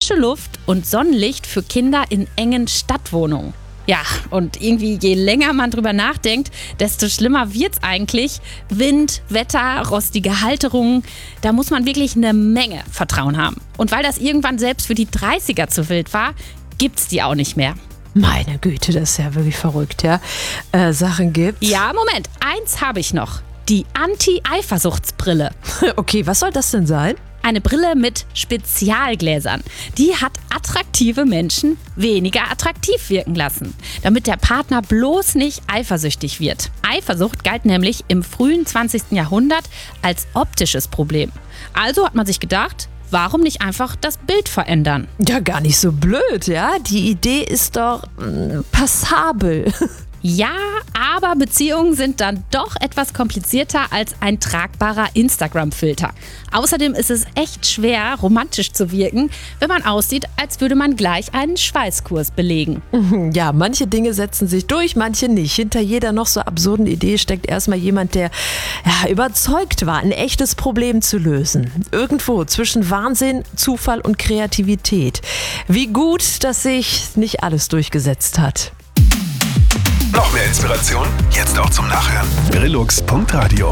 frische Luft und Sonnenlicht für Kinder in engen Stadtwohnungen. Ja, und irgendwie je länger man drüber nachdenkt, desto schlimmer wird's eigentlich. Wind, Wetter, rostige Halterungen, da muss man wirklich eine Menge Vertrauen haben. Und weil das irgendwann selbst für die 30er zu wild war, gibt's die auch nicht mehr. Meine Güte, das ist ja wirklich verrückt, ja. Sachen gibt. Ja, Moment, eins habe ich noch. Die Anti-Eifersuchtsbrille. Okay, was soll das denn sein? Eine Brille mit Spezialgläsern. Die hat attraktive Menschen weniger attraktiv wirken lassen, damit der Partner bloß nicht eifersüchtig wird. Eifersucht galt nämlich im frühen 20. Jahrhundert als optisches Problem. Also hat man sich gedacht, warum nicht einfach das Bild verändern? Ja, gar nicht so blöd, ja. Die Idee ist doch passabel. Ja, aber Beziehungen sind dann doch etwas komplizierter als ein tragbarer Instagram-Filter. Außerdem ist es echt schwer, romantisch zu wirken, wenn man aussieht, als würde man gleich einen Schweißkurs belegen. Ja, manche Dinge setzen sich durch, manche nicht. Hinter jeder noch so absurden Idee steckt erstmal jemand, der überzeugt war, ein echtes Problem zu lösen. Irgendwo zwischen Wahnsinn, Zufall und Kreativität. Wie gut, dass sich nicht alles durchgesetzt hat. Noch mehr Inspiration? Jetzt auch zum Nachhören. Brillux.radio